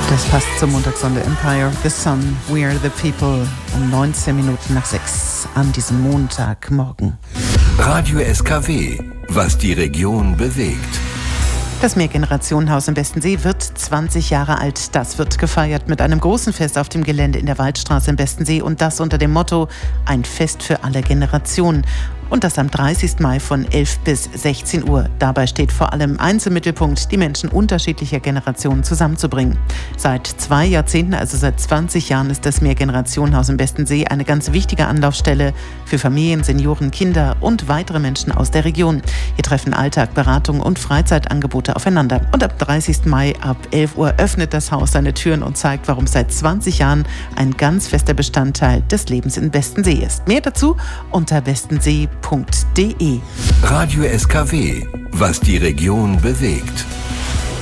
Das passt zum Montagssonde Empire, The Sun, We Are the People, um 19 Minuten nach 6 an diesem Montagmorgen. Radio SKW, was die Region bewegt. Das Mehrgenerationenhaus im Bestensee wird 20 Jahre alt. Das wird gefeiert mit einem großen Fest auf dem Gelände in der Waldstraße im Bestensee und das unter dem Motto Ein Fest für alle Generationen. Und das am 30. Mai von 11 bis 16 Uhr. Dabei steht vor allem eins im Mittelpunkt, die Menschen unterschiedlicher Generationen zusammenzubringen. Seit 2 Jahrzehnten, also seit 20 Jahren, ist das Mehrgenerationenhaus im Bestensee eine ganz wichtige Anlaufstelle für Familien, Senioren, Kinder und weitere Menschen aus der Region. Hier treffen Alltag, Beratung und Freizeitangebote aufeinander. Und ab 30. Mai ab 11 Uhr öffnet das Haus seine Türen und zeigt, warum seit 20 Jahren ein ganz fester Bestandteil des Lebens in Bestensee ist. Mehr dazu unter bestensee.de. Radio SKW, was die Region bewegt.